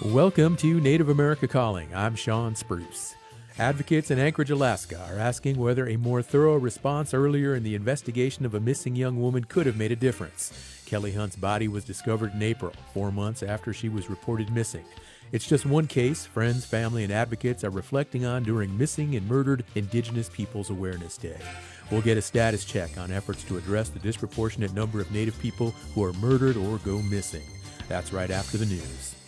Welcome to Native America Calling. I'm Sean Spruce. Advocates in Anchorage, Alaska are asking whether a more thorough response earlier in the investigation of a missing young woman could have made a difference. Kelly Hunt's body was discovered in April, 4 months after she was reported missing. It's just one case friends, family, and advocates are reflecting on during Missing and Murdered Indigenous Peoples Awareness Day. We'll get a status check on efforts to address the disproportionate number of Native people who are murdered or go missing. That's right after the news.